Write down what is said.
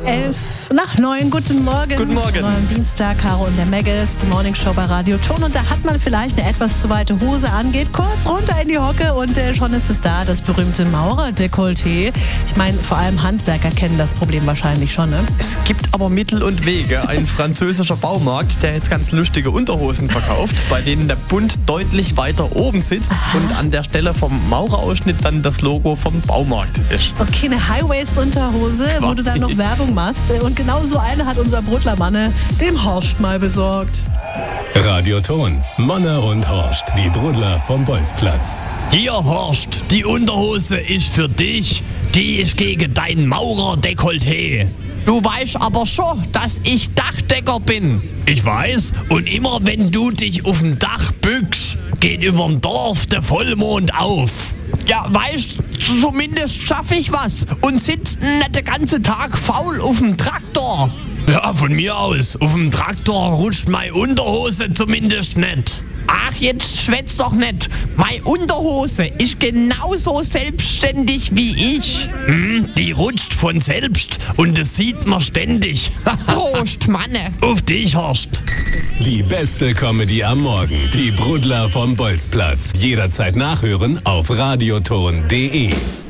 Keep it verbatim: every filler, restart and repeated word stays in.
Elf nach neun, guten Morgen. Guten Morgen. Am Dienstag, Caro und der Megas, die Morning Show bei Radio Ton. Und da hat man vielleicht eine etwas zu weite Hose angeht, kurz runter in die Hocke und äh, schon ist es da, das berühmte Maurer-Dekolleté. Ich meine, vor allem Handwerker kennen das Problem wahrscheinlich schon, ne? Es gibt aber Mittel und Wege. Ein französischer Baumarkt, der jetzt ganz lustige Unterhosen verkauft, bei denen der Bund deutlich weiter oben sitzt. Aha. Und an der Stelle vom Maurerausschnitt dann das Logo vom Baumarkt ist. Okay, eine High-Waist-Unterhose, wo du dann noch Werbung machst. Und genau so eine hat unser Brudler-Manne dem Horst mal besorgt. Radio Ton, Manne und Horst, die Brudler vom Bolzplatz. Hier, Horst, die Unterhose ist für dich. Die ist gegen dein Maurer-Dekolleté. Du weißt aber schon, dass ich Dachdecker bin. Ich weiß. Und immer wenn du dich auf dem Dach bückst, geht überm Dorf der Vollmond auf. Ja, weißt, zumindest schaffe ich was und sitze nicht den ganzen Tag faul auf dem Traktor. Ja, von mir aus. Auf dem Traktor rutscht meine Unterhose zumindest nicht. Ach, jetzt schwätz doch nicht. Meine Unterhose ist genauso selbstständig wie ich. Hm, die rutscht von selbst und das sieht man ständig. Prost, Manne. Auf dich, Horst. Die beste Comedy am Morgen. Die Brudler vom Bolzplatz. Jederzeit nachhören auf radioton punkt de.